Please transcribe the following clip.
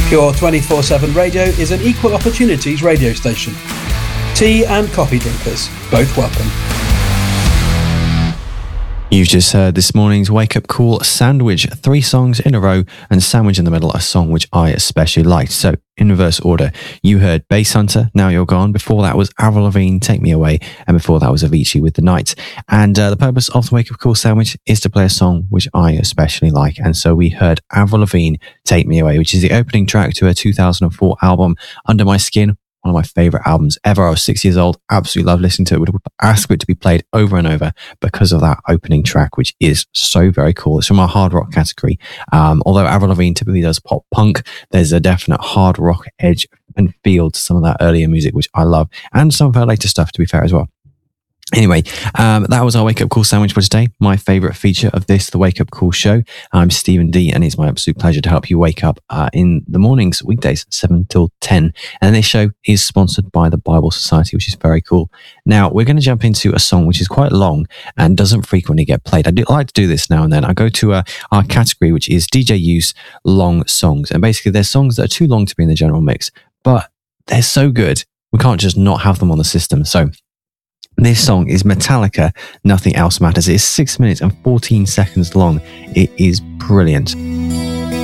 Pure 24/7 Radio is an equal opportunities radio station. Tea and coffee drinkers, both welcome. You've just heard this morning's Wake Up Call sandwich, 3 songs in a row and sandwich in the middle, a song which I especially liked. So in reverse order, you heard Bass Hunter, Now You're Gone. Before that was Avril Lavigne, Take Me Away. And before that was Avicii with The Night. And the purpose of the Wake Up Call sandwich is to play a song which I especially like. And so we heard Avril Lavigne, Take Me Away, which is the opening track to her 2004 album, Under My Skin. One of my favourite albums ever. I was 6 years old, absolutely loved listening to it. Would ask for it to be played over and over because of that opening track, which is so very cool. It's from our hard rock category. Although Avril Lavigne typically does pop punk, there's a definite hard rock edge and feel to some of that earlier music, which I love, and some of her later stuff, to be fair, as well. Anyway, that was our Wake Up Call sandwich for today. My favourite feature of this, the Wake Up Call show. I'm Stephen D, and it's my absolute pleasure to help you wake up in the mornings, weekdays, 7 till 10. And this show is sponsored by the Bible Society, which is very cool. Now, we're going to jump into a song which is quite long and doesn't frequently get played. I do like to do this now and then. I go to our category, which is DJ Use Long Songs. And basically, there's songs that are too long to be in the general mix, but they're so good, we can't just not have them on the system. So this song is Metallica, Nothing Else Matters. It is 6 minutes and 14 seconds long. It is brilliant.